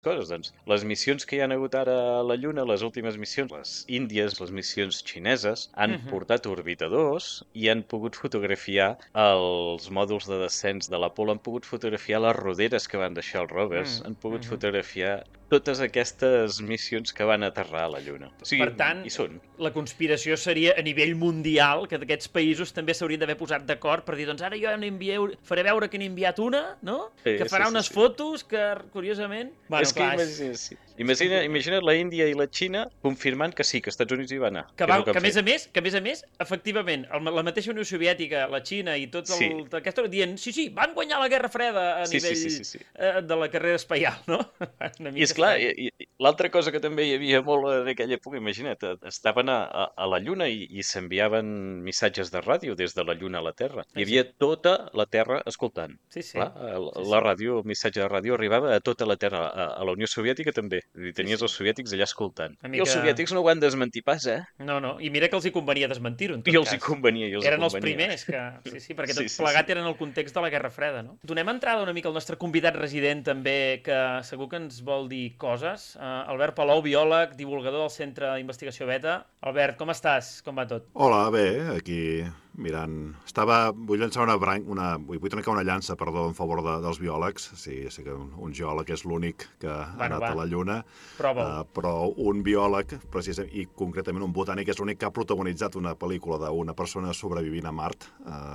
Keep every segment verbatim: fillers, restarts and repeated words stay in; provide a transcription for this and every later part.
coses. Doncs les missions que hi han hagut ara a la Lluna, les últimes missions, les índies, les missions xineses, han Mhm. portat orbitadors i han pogut fotografiar els mòduls de descens de l'Apolo, han pogut fotografiar les roderes que van deixar els rovers, Mm, han pogut mhm. fotografiar totes aquestes missions que van aterrar a la Lluna. O sigui, Per tant, hi són. la conspiració seria a nivell mundial que aquests països també s'haurien d'haver posat d'acord per dir, doncs ara jo n'envieu, faré veure que n'he enviat una, no? Sí, Que sí, farà sí, unes sí. fotos que, curiosament... Bueno, És que clar, és, imagina, sí. és imagina, complicat. imagina't la Índia i la Xina confirmant que sí, que Estats Units hi va anar, Que, que és va, el que que, han a més a fet. més, que a més a més, efectivament, el, la mateixa Unió Soviètica, la Xina i tot el, Sí, aquesta dient, sí, sí, van guanyar la Guerra Freda a sí, sí, nivell sí, sí, sí. eh, de la carrera espaial, no? Una I mica és clar, estrany. i, i, l'altra cosa que també hi havia molt en aquella època, imagina't, eh, estaven a, a, a la Lluna i, i s'enviaven missatges de ràdio des de la Lluna a la Terra. Hi Sí, sí, havia tota la Terra escoltant. sí, sí, Clar, el- sí, la sí, ràdio, el missatge de ràdio arribava a tota la Terra, a, a la Unió Soviètica també. Vull dir, sí, tenies sí. els soviètics allà escoltant. Una I els mica... soviètics no ho van desmentir pas, eh? No, no, i mira que els hi convenia desmentir-ho, en I tot els hi cas. convenia, i els hi Eren els convenia. primers que... Sí, sí, perquè Sí, tot sí, sí. plegat era en el context de la Guerra Freda, no? Donem entrada una mica al nostre convidat resident, també, que segur que ens vol dir coses. Uh, Albert Palou, biòleg, divulgador del Centre d'Investigació Beta. Albert, com estàs? Com va tot? Hola, bé, aquí mirant... Estava... Vull llançar una, bran... una... Vull trencar una llança, perdó, en favor de, dels biòlegs. Sí, sé que un, un geòleg és l'únic que ha Bueno, anat va, a la Lluna, prova-ho. uh, però un biòleg, precisament, i concretament un botànic, és l'únic que ha protagonitzat una pel·lícula d'una persona sobrevivint a Mart. Uh,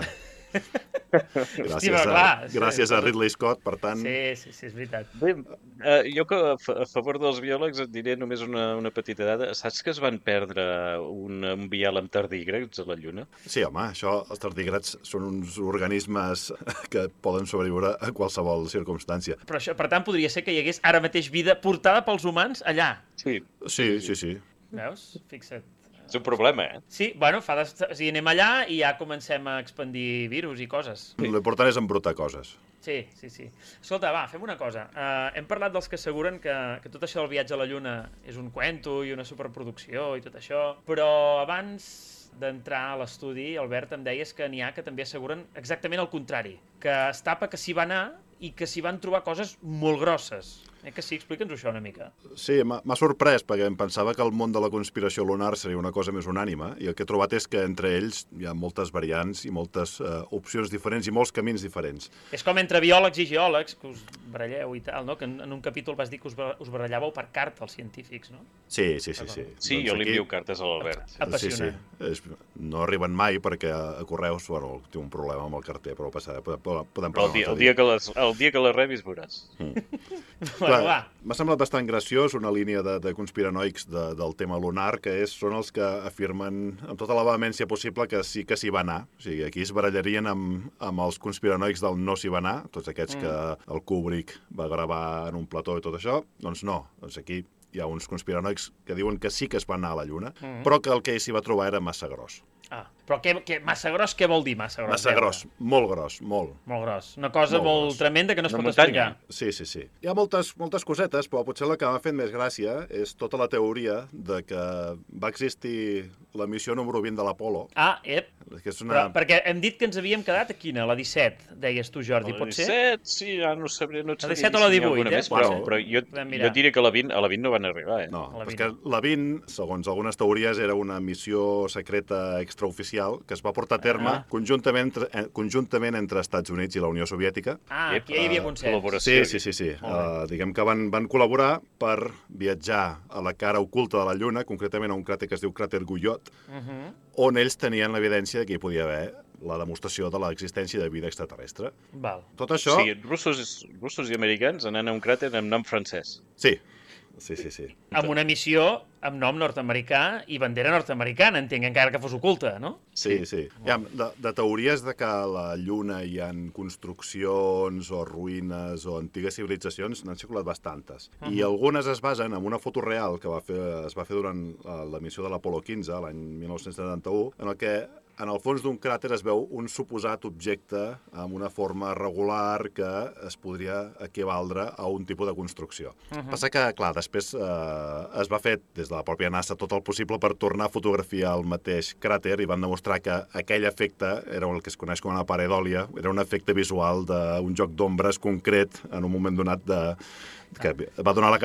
Hòstia, gràcies però a, clar... gràcies a Ridley Scott, per tant... Sí, sí, sí, és veritat. Bé, eh, jo que a, fa- a favor dels biòlegs et diré només una, una petita dada. Saps que es van perdre un, un vial amb tardígrads a la Lluna? Sí, home, això, els tardígrads són uns organismes que poden sobreviure a qualsevol circumstància. Però això, per tant, podria ser que hi hagués ara mateix vida portada pels humans allà. Sí. Sí, sí, sí. Veus? Fixa't. És un problema, eh? Sí, bueno, fa de... o sigui, anem allà i ja comencem a expandir virus i coses. Sí. L'important és embrutar coses. Sí, sí, sí. Escolta, va, fem una cosa. Uh, hem parlat dels que asseguren que, que tot això del viatge a la Lluna és un cuento i una superproducció i tot això, però abans d'entrar a l'estudi, Albert, em deies que n'hi ha que també asseguren exactament el contrari, que es tapa que s'hi va anar i que s'hi van trobar coses molt grosses. Eh que sí? Explica'ns això una mica. Sí, m'ha m'ha sorprès, perquè em pensava que el món de la conspiració lunar seria una cosa més unànime, i el que he trobat és que entre ells hi ha moltes variants i moltes uh, opcions diferents i molts camins diferents. És com entre biòlegs i geòlegs, que us baralleu i tal, no? Que en, en un capítol vas dir que us, bar- us barallàveu per carta, els científics, no? Sí, sí, sí. sí. Sí, Doncs jo li aquí- envio cartes a l'Albert. Sí, sí. Apassionant. És, no arriben mai perquè a, a correus, bueno, té un problema amb el carter, però passarà, podem, podem Però parlar el dia, un el altre dia que les, el dia que les rebis veuràs. Bueno, va. M'ha semblat bastant graciós una línia de, de conspiranoics de, del tema lunar, que és, són els que afirmen amb tota la vehemència possible que sí que s'hi va anar. O sigui, aquí es barallarien amb, amb els conspiranoics del no s'hi va anar, tots aquests mm. que el Kubrick va gravar en un plató i tot això. Doncs no, doncs aquí hi ha uns conspiranoics que diuen que sí que es va anar a la Lluna, mm. però que el que s'hi va trobar era massa gros. Ah, però què, què, massa gros, què vol dir massa gros? Massa Veure. gros, molt gros, molt. Molt gros. Una cosa Molt molt, gros. tremenda que no es Una pot muntanya. explicar. Sí, sí, sí. Hi ha moltes, moltes cosetes, però potser la que m'ha fet més gràcia és tota la teoria de que va existir la missió número vint de l'Apolo, Ah, ep. que és Però, una... perquè hem dit que ens havíem quedat a quina? A la disset, deies tu, Jordi, A la pot ser? disset, sí, ja no sabré, no et La sabria disset dir o la si n'hi ha divuit, alguna eh? més, Pot però, ser. però jo, Podem mirar. jo diria que a la vint, a la vint no van arribar, eh? No, la és vint que no. la vint, segons algunes teories, era una missió secreta extraoficial que es va portar a terme Ah. conjuntament, entre, eh, conjuntament entre Estats Units i la Unió Soviètica. Ah, Ep, aquí ja hi havia eh, consens. col·laboració. Sí, sí, sí, sí. Molt bé. Uh, diguem que van, van col·laborar per viatjar a la cara oculta de la Lluna, concretament a un cràter que es diu cràter Guyot, Uh -huh. on ells tenien l'evidència que hi podia haver la demostració de l'existència de vida extraterrestre. Val. Tot O això... sigui, russos, russos i americans anant a un cràter amb nom francès. Sí, sí, sí, sí. Amb una missió amb nom nord-americà i bandera nord-americana, entenc, encara que fos oculta, no? Sí, sí. Hi ha, de, de teories de que a la Lluna hi ha construccions o ruïnes o antigues civilitzacions n'han circulat bastantes. Uh -huh. I algunes es basen en una foto real que va fer, es va fer durant la, la missió de l'Apolo quinze, l'any mil nou-cents setanta-u, en el que en el fons d'un cràter es veu un suposat objecte amb una forma regular que es podria equivaldre a un tipus de construcció. Uh -huh. Passa que, clar, després eh, es va fer des de la pròpia NASA tot el possible per tornar a fotografiar el mateix cràter i van demostrar que aquell efecte era el que es coneix com una pareidolia, era un efecte visual d'un joc d'ombres concret en un moment donat de, que va donar la